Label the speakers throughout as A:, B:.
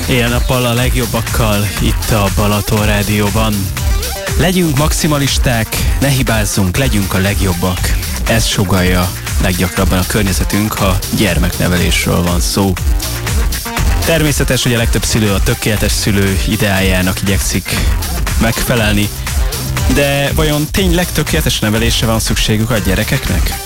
A: Éjjel-nappal a legjobbakkal itt a Balaton Rádióban. Legyünk maximalisták, ne hibázzunk, legyünk a legjobbak. Ez sugallja leggyakrabban a környezetünk, ha gyermeknevelésről van szó. Természetes, hogy a legtöbb szülő a tökéletes szülő ideájának igyekszik megfelelni, de vajon tényleg tökéletes nevelésre van szükségük a gyerekeknek?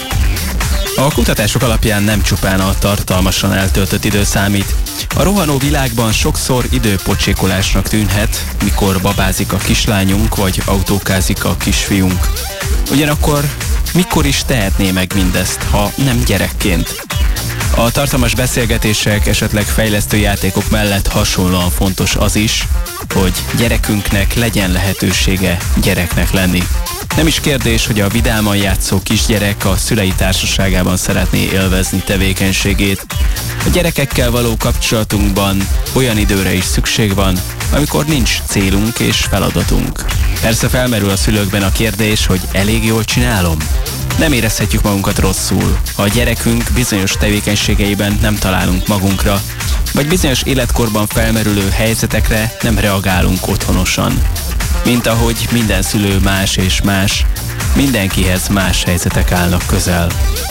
A: A kutatások alapján nem csupán a tartalmasan eltöltött idő számít. A rohanó világban sokszor időpocsékolásnak tűnhet, mikor babázik a kislányunk, vagy autókázik a kisfiunk. Ugyanakkor mikor is tehetné meg mindezt, ha nem gyerekként? A tartalmas beszélgetések, esetleg fejlesztő játékok mellett hasonlóan fontos az is, hogy gyerekünknek legyen lehetősége gyereknek lenni. Nem is kérdés, hogy a vidáman játszó kisgyerek a szülei társaságában szeretné élvezni tevékenységét. A gyerekekkel való kapcsolatunkban olyan időre is szükség van, amikor nincs célunk és feladatunk. Persze felmerül a szülőkben a kérdés, hogy elég jól csinálom? Nem érezhetjük magunkat rosszul, ha a gyerekünk bizonyos tevékenységeiben nem találunk magunkra, vagy bizonyos életkorban felmerülő helyzetekre nem reagálunk otthonosan. Mint ahogy minden szülő más és más, mindenkihez más helyzetek állnak közel.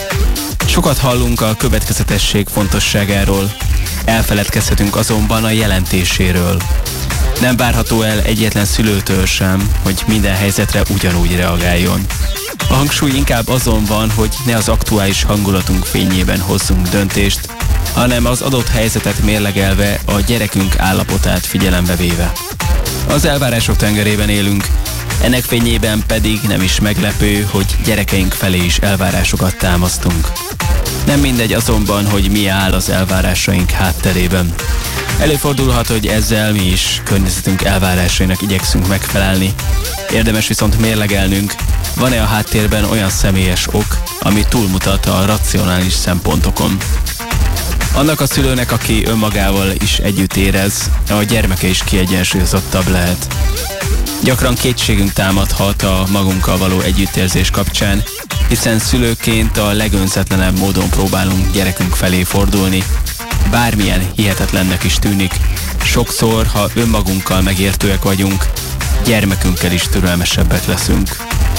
A: Sokat hallunk a következetesség fontosságáról, elfeledkezhetünk azonban a jelentéséről. Nem várható el egyetlen szülőtől sem, hogy minden helyzetre ugyanúgy reagáljon. A hangsúly inkább azon van, hogy ne az aktuális hangulatunk fényében hozzunk döntést, hanem az adott helyzetet mérlegelve a gyerekünk állapotát figyelembe véve. Az elvárások tengerében élünk, ennek fényében pedig nem is meglepő, hogy gyerekeink felé is elvárásokat támasztunk. Nem mindegy azonban, hogy mi áll az elvárásaink hátterében. Előfordulhat, hogy ezzel mi is környezetünk elvárásainak igyekszünk megfelelni. Érdemes viszont mérlegelnünk, van-e a háttérben olyan személyes ok, ami túlmutat a racionális szempontokon. Annak a szülőnek, aki önmagával is együtt érez, a gyermeke is kiegyensúlyozottabb lehet. Gyakran kétségünk támadhat a magunkkal való együttérzés kapcsán, hiszen szülőként a legönzetlenebb módon próbálunk gyerekünk felé fordulni. Bármilyen hihetetlennek is tűnik, sokszor, ha önmagunkkal megértőek vagyunk, gyermekünkkel is türelmesebbek leszünk.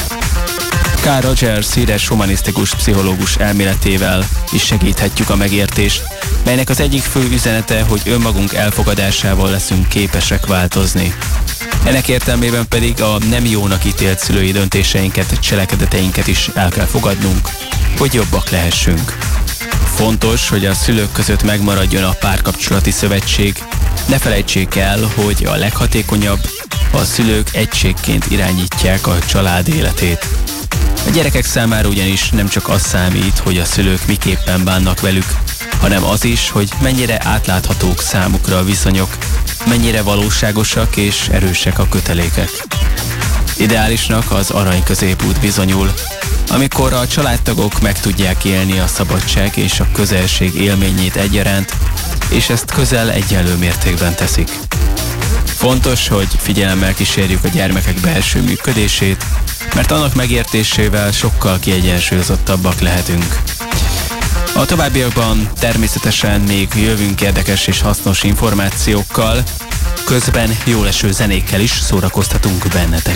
A: Carl Rogers híres humanisztikus pszichológus elméletével is segíthetjük a megértést, melynek az egyik fő üzenete, hogy önmagunk elfogadásával leszünk képesek változni. Ennek értelmében pedig a nem jónak ítélt szülői döntéseinket, cselekedeteinket is el kell fogadnunk, hogy jobbak lehessünk. Fontos, hogy a szülők között megmaradjon a párkapcsolati szövetség. Ne felejtsék el, hogy a leghatékonyabb, ha a szülők egységként irányítják a család életét. A gyerekek számára ugyanis nem csak az számít, hogy a szülők miképpen bánnak velük, hanem az is, hogy mennyire átláthatók számukra a viszonyok, mennyire valóságosak és erősek a kötelékek. Ideálisnak az arany középút bizonyul, amikor a családtagok meg tudják élni a szabadság és a közelség élményét egyaránt, és ezt közel egyenlő mértékben teszik. Fontos, hogy figyelemmel kísérjük a gyermekek belső működését, mert annak megértésével sokkal kiegyensúlyozottabbak lehetünk. A továbbiakban természetesen még jövünk érdekes és hasznos információkkal, közben jóleső zenékkel is szórakoztatunk bennetek.